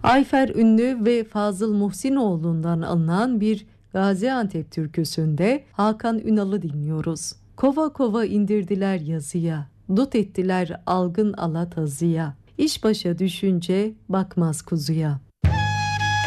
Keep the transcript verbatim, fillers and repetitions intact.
Ayfer Ünlü ve Fazıl Muhsinoğlu'ndan alınan bir Gaziantep türküsünde Hakan Ünal'ı dinliyoruz. Kova kova indirdiler yazıya, dut ettiler algın alatazıya, İş başa düşünce bakmaz kuzuya.